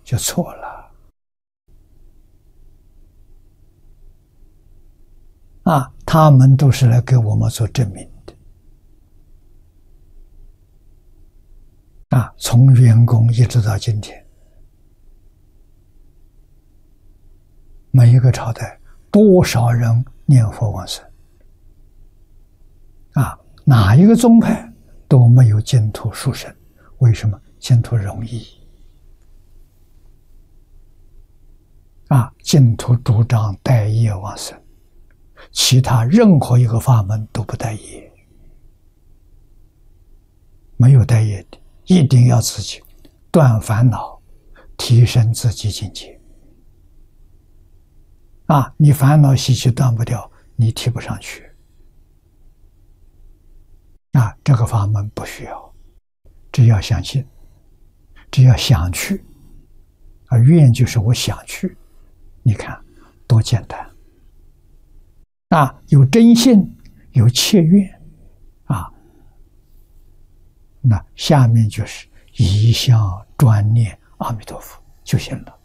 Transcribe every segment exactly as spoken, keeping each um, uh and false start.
就错了。啊，他们都是来给我们做证明的。啊，从元功一直到今天，每一个朝代多少人念佛往生，啊，哪一个宗派都没有净土殊胜。为什么？净土容易。啊，净土主张带业往生，其他任何一个法门都不带业，没有带业的，一定要自己断烦恼，提升自己境界。啊，你烦恼习气断不掉，你提不上去。啊，这个法门不需要，只要相信，只要想去。啊，愿就是我想去，你看多简单。啊，有真信，有切愿，啊，那下面就是一向专念阿弥陀佛就行了。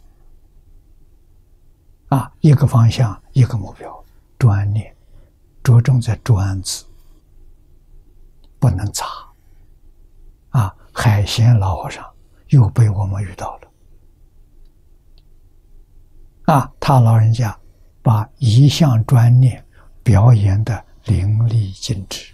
啊，一个方向，一个目标，专念，着重在专字，不能杂。啊，海贤老和尚又被我们遇到了。啊，他老人家把一向专念表演的淋漓尽致。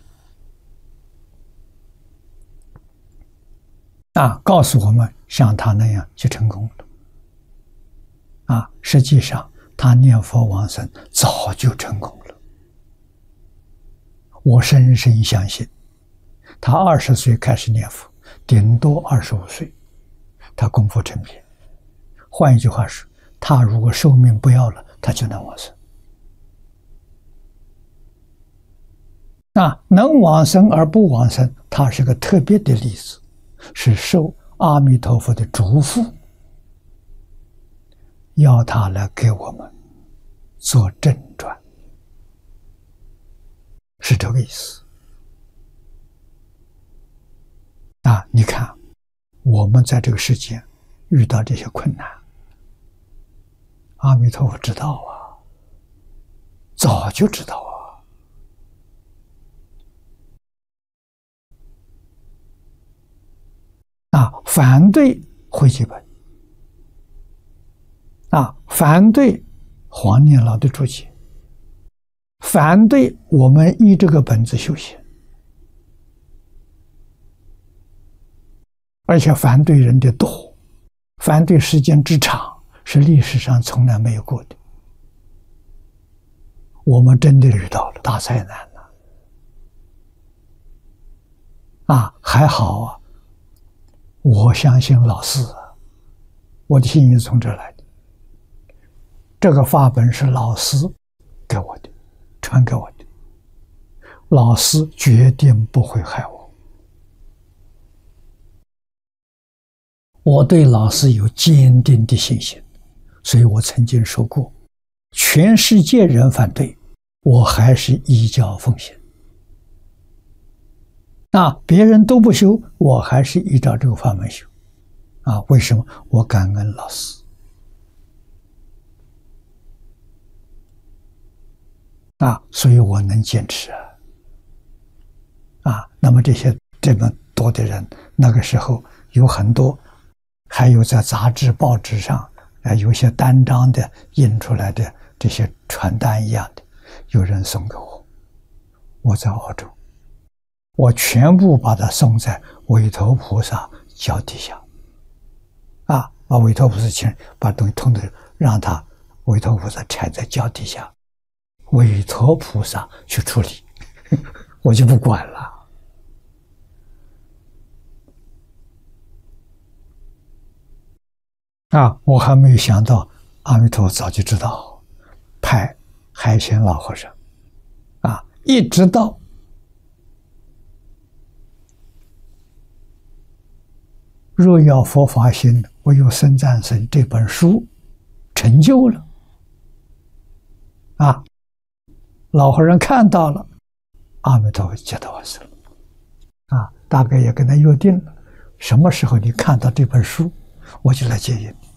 啊，告诉我们像他那样就成功了。啊，实际上他念佛往生早就成功了。我深深相信，他二十岁开始念佛，顶多二十五岁，他功夫成片。换一句话说，他如果寿命不要了，他就能往生。啊，能往生而不往生，他是个特别的例子，是受阿弥陀佛的嘱咐，要他来给我们做正传，是这个意思。啊，你看，我们在这个世间遇到这些困难，阿弥陀佛知道啊，早就知道啊。啊，反对汇集本，啊，反对黄念老的注解，反对我们依这个本子修行，而且反对人的多，反对时间之长，是历史上从来没有过的。我们真的遇到了大灾难了。啊，还好啊，我相信老师啊，我的信心从这儿来的。这个法本是老师给我的，传给我的，老师决定不会害我。我对老师有坚定的信心，所以我曾经说过，全世界人反对，我还是依教奉行。啊，别人都不修，我还是依照这个法门修。啊，为什么？我感恩老师。啊，所以我能坚持啊。啊，那么这些这么多的人，那个时候有很多，还有在杂志报纸上啊，有些单张的印出来的这些传单一样的，有人送给我，我在澳洲，我全部把它送在韦陀菩萨脚底下。啊，把韦陀菩萨请，把东西通通让他韦陀菩萨踩在脚底下，韦陀菩萨去处理，我就不管了。啊，我还没有想到，阿弥陀佛早就知道，派海贤老和尚，啊，一直到若要佛法心，唯有僧赞僧这本书成就了。啊，老和尚看到了，阿弥陀佛接到我手了。啊，大概也跟他约定了，什么时候你看到这本书，我就来接引。